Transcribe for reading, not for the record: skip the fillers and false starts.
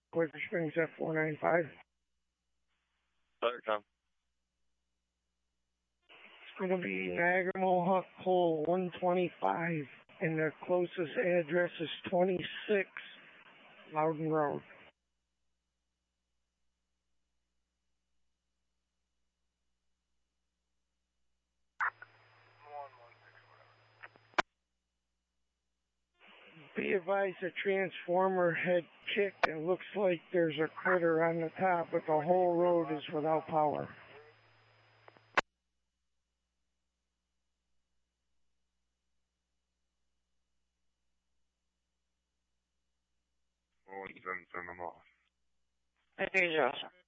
Quaker Springs F495. Sorry, Tom. It's going to be Niagara Mohawk Pole 125, and their closest address is 26 Loudon Road. Be advised the transformer had kicked and looks like there's a critter on the top, but the whole road is without power. We'll even turn them off. Okay, Josh.